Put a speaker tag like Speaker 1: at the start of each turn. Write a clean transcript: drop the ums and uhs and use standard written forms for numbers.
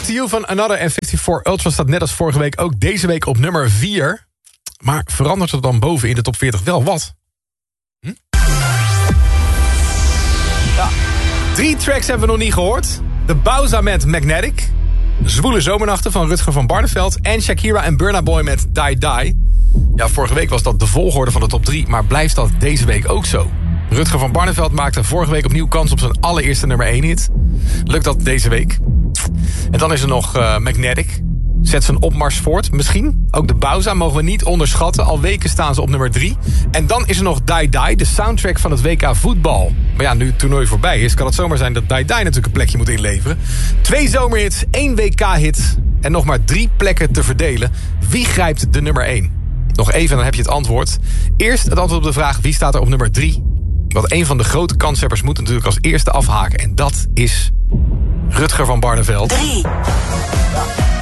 Speaker 1: to You van Another en 54 Ultra staat net als vorige week ook deze week op nummer 4. Maar verandert er dan boven in de top 40 wel wat? Ja. 3 tracks hebben we nog niet gehoord. De Bauza met Magnetic. Zwoele Zomernachten van Rutger van Barneveld. En Shakira en Burna Boy met Die Die. Ja, vorige week was dat de volgorde van de top 3. Maar blijft dat deze week ook zo? Rutger van Barneveld maakte vorige week opnieuw kans op zijn allereerste nummer 1 hit. Lukt dat deze week? En dan is er nog Magnetic. Zet zijn opmars voort, misschien. Ook de Bauza mogen we niet onderschatten. Al weken staan ze op nummer 3. En dan is er nog Die Die, de soundtrack van het WK voetbal. Maar ja, nu het toernooi voorbij is, kan het zomaar zijn dat Die Die natuurlijk een plekje moet inleveren. 2 zomerhits, 1 WK-hit en nog maar 3 plekken te verdelen. Wie grijpt de nummer 1? Nog even, dan heb je het antwoord. Eerst het antwoord op de vraag, wie staat er op nummer 3? Want een van de grote kanshebbers moet natuurlijk als eerste afhaken. En dat is Rutger van Barneveld.
Speaker 2: 3.